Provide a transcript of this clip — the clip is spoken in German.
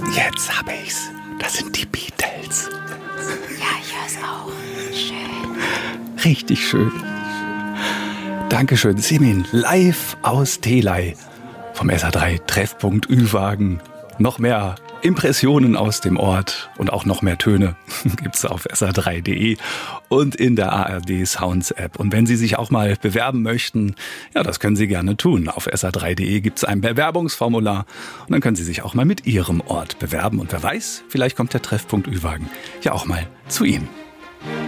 Jetzt hab ich's. Das sind die Beatles. Ja, ich hör's auch. Schön. Richtig schön. Dankeschön, Simin, live aus Telei vom SA3 Treffpunkt Ü-Wagen. Noch mehr Impressionen aus dem Ort und auch noch mehr Töne gibt's auf sa3.de und in der ARD Sounds App. Und wenn Sie sich auch mal bewerben möchten, ja, das können Sie gerne tun. Auf sa3.de gibt's ein Bewerbungsformular und dann können Sie sich auch mal mit Ihrem Ort bewerben. Und wer weiß, vielleicht kommt der Treffpunkt Ü-Wagen ja auch mal zu Ihnen.